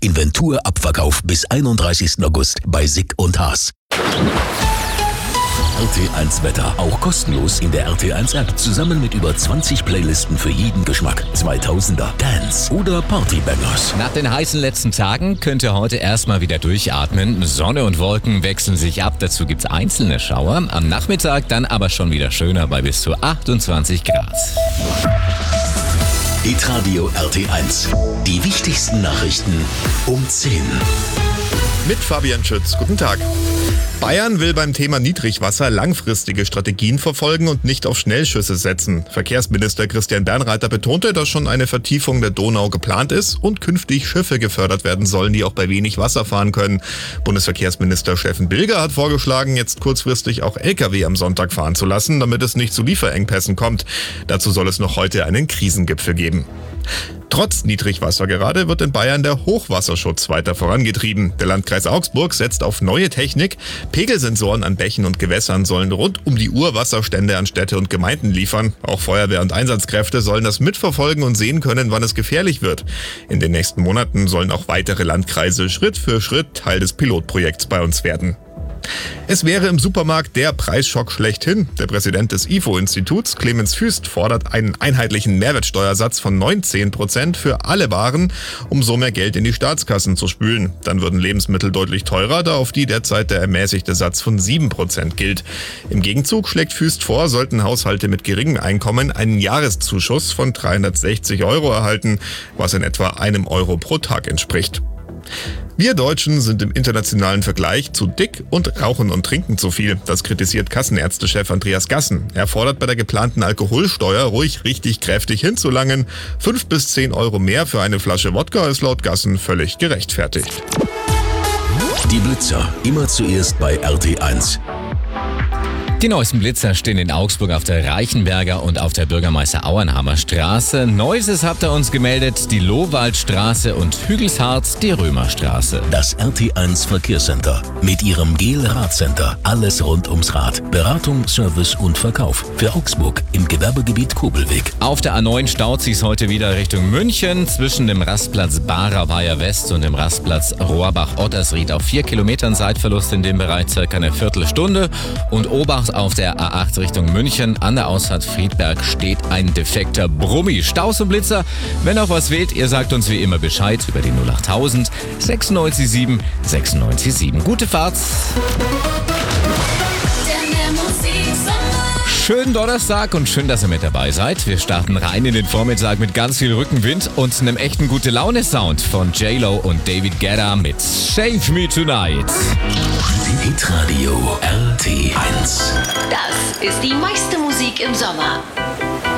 Inventurabverkauf bis 31. August bei Sick und Haas. RT1 Wetter, auch kostenlos in der RT1 App, zusammen mit über 20 Playlisten für jeden Geschmack. 2000er, Dance oder Partybangers. Nach den heißen letzten Tagen könnt ihr heute erstmal wieder durchatmen. Sonne und Wolken wechseln sich ab, dazu gibt's einzelne Schauer. Am Nachmittag dann aber schon wieder schöner bei bis zu 28 Grad. Hitradio RT1, die wichtigsten Nachrichten um 10. Mit Fabian Schütz. Guten Tag. Bayern will beim Thema Niedrigwasser langfristige Strategien verfolgen und nicht auf Schnellschüsse setzen. Verkehrsminister Christian Bernreiter betonte, dass schon eine Vertiefung der Donau geplant ist und künftig Schiffe gefördert werden sollen, die auch bei wenig Wasser fahren können. Bundesverkehrsminister Steffen Bilger hat vorgeschlagen, jetzt kurzfristig auch Lkw am Sonntag fahren zu lassen, damit es nicht zu Lieferengpässen kommt. Dazu soll es noch heute einen Krisengipfel geben. Trotz Niedrigwasser gerade wird in Bayern der Hochwasserschutz weiter vorangetrieben. Der Landkreis Augsburg setzt auf neue Technik. Pegelsensoren an Bächen und Gewässern sollen rund um die Uhr Wasserstände an Städte und Gemeinden liefern. Auch Feuerwehr und Einsatzkräfte sollen das mitverfolgen und sehen können, wann es gefährlich wird. In den nächsten Monaten sollen auch weitere Landkreise Schritt für Schritt Teil des Pilotprojekts bei uns werden. Es wäre im Supermarkt der Preisschock schlechthin. Der Präsident des IFO-Instituts, Clemens Füst, fordert einen einheitlichen Mehrwertsteuersatz von 19% für alle Waren, um so mehr Geld in die Staatskassen zu spülen. Dann würden Lebensmittel deutlich teurer, da auf die derzeit der ermäßigte Satz von 7% gilt. Im Gegenzug schlägt Füst vor, sollten Haushalte mit geringem Einkommen einen Jahreszuschuss von 360 € erhalten, was in etwa €1 pro Tag entspricht. Wir Deutschen sind im internationalen Vergleich zu dick und rauchen und trinken zu viel. Das kritisiert Kassenärztechef Andreas Gassen. Er fordert bei der geplanten Alkoholsteuer ruhig richtig kräftig hinzulangen. 5 bis 10 € mehr für eine Flasche Wodka ist laut Gassen völlig gerechtfertigt. Die Blitzer, immer zuerst bei RT1. Die neuesten Blitzer stehen in Augsburg auf der Reichenberger und auf der Bürgermeister-Auenhammer Straße. Neuestes habt ihr uns gemeldet, die Lohwaldstraße und Hügelshardt, die Römerstraße. Das RT1 Verkehrscenter mit ihrem GEL-Radcenter. Alles rund ums Rad. Beratung, Service und Verkauf. Für Augsburg im Gewerbegebiet Kobelweg. Auf der A9 staut sich's heute wieder Richtung München. Zwischen dem Rastplatz Barer-Weiher West und dem Rastplatz Rohrbach-Ottersried auf 4 Kilometern Zeitverlust in dem Bereich circa eine Viertelstunde. Und Obacht auf der A8 Richtung München. An der Ausfahrt Friedberg steht ein defekter Brummi. Staus und Blitzer. Wenn auch was fehlt, ihr sagt uns wie immer Bescheid über die 08000 967 967. Gute Fahrt. Schönen Donnerstag und schön, dass ihr mit dabei seid. Wir starten rein in den Vormittag mit ganz viel Rückenwind und einem echten Gute-Laune-Sound von J-Lo und David Guetta mit Save Me Tonight. Hitradio RT1. Das ist die meiste Musik im Sommer.